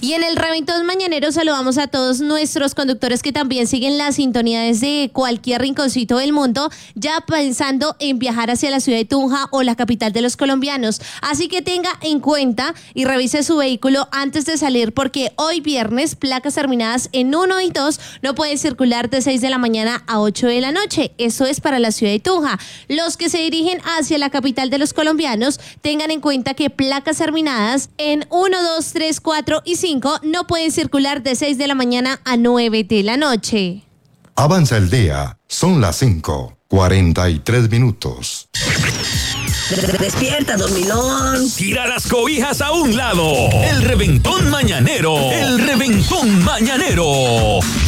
Y en el Reventón Mañanero saludamos a todos nuestros conductores que también siguen la sintonía desde cualquier rinconcito del mundo, ya pensando en viajar hacia la ciudad de Tunja o la capital de los colombianos. Así que tenga en cuenta y revise su vehículo antes de salir, porque hoy viernes placas terminadas en 1 y 2 no pueden circular de 6 de la mañana a 8 de la noche. Eso es para la ciudad de Tunja. Los que se dirigen hacia la capital de los colombianos, tengan en cuenta que placas terminadas en 1, 2, 3, 4 y 5 no pueden circular de 6 de la mañana a 9 de la noche. Avanza el día, son las 5:43. Despierta, dormilón. Tira las cobijas a un lado. El Reventón Mañanero. El Reventón Mañanero.